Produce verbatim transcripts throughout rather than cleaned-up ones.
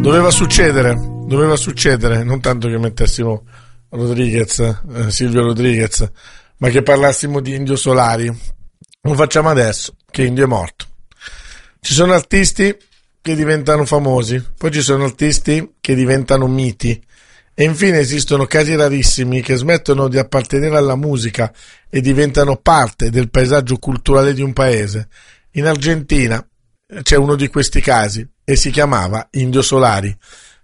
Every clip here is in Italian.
Doveva succedere, doveva succedere, non tanto che mettessimo Rodriguez, eh, Silvio Rodriguez, ma che parlassimo di Indio Solari. Lo facciamo adesso, che Indio è morto. Ci sono artisti che diventano famosi, poi ci sono artisti che diventano miti, e infine esistono casi rarissimi che smettono di appartenere alla musica e diventano parte del paesaggio culturale di un paese. In Argentina c'è uno di questi casi e si chiamava Indio Solari.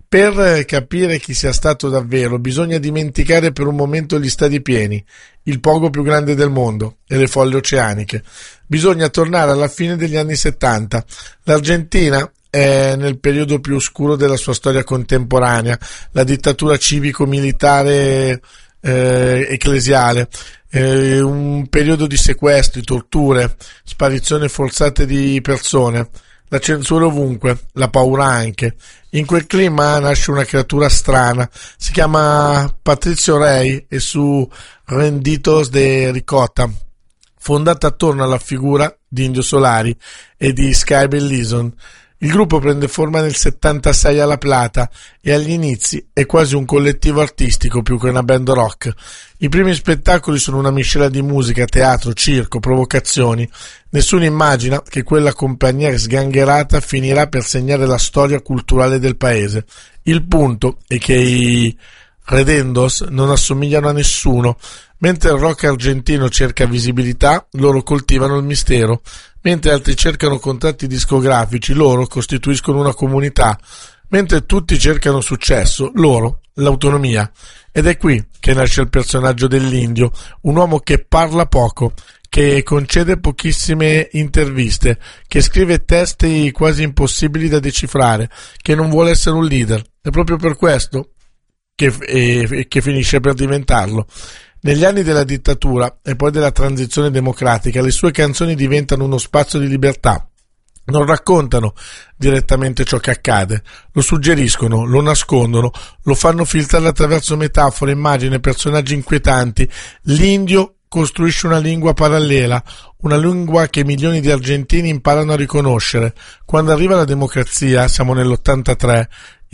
Per capire chi sia stato davvero bisogna dimenticare per un momento gli stadi pieni, il pogo più grande del mondo e le folle oceaniche. Bisogna tornare alla fine degli anni settanta. L'Argentina è nel periodo più oscuro della sua storia contemporanea, la dittatura civico-militare eh, ecclesiale, eh, un periodo di sequestri, torture, sparizioni forzate di persone, la censura ovunque, la paura anche. In quel clima nasce una creatura strana, si chiama Patricio Rey e su Renditos de Ricota, fondata attorno alla figura di Indio Solari e di Sky Bellison. Il gruppo prende forma nel settantasei a La Plata e agli inizi è quasi un collettivo artistico più che una band rock. I primi spettacoli sono una miscela di musica, teatro, circo, provocazioni. Nessuno immagina che quella compagnia sgangherata finirà per segnare la storia culturale del paese. Il punto è che i Redondos non assomigliano a nessuno. Mentre il rock argentino cerca visibilità, loro coltivano il mistero. Mentre altri cercano contratti discografici, loro costituiscono una comunità. Mentre tutti cercano successo, loro l'autonomia. Ed è qui che nasce il personaggio dell'Indio, un uomo che parla poco, che concede pochissime interviste, che scrive testi quasi impossibili da decifrare, che non vuole essere un leader. È proprio per questo che, e, che finisce per diventarlo. Negli anni della dittatura e poi della transizione democratica, le sue canzoni diventano uno spazio di libertà. Non raccontano direttamente ciò che accade, lo suggeriscono, lo nascondono, lo fanno filtrare attraverso metafore, immagini, personaggi inquietanti. L'Indio costruisce una lingua parallela, una lingua che milioni di argentini imparano a riconoscere. Quando arriva la democrazia, siamo nell'ottantatré,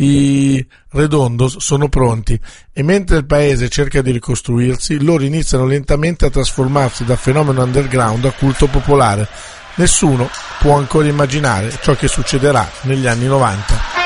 i Redondos sono pronti e mentre il paese cerca di ricostruirsi, loro iniziano lentamente a trasformarsi da fenomeno underground a culto popolare. Nessuno può ancora immaginare ciò che succederà negli anni novanta.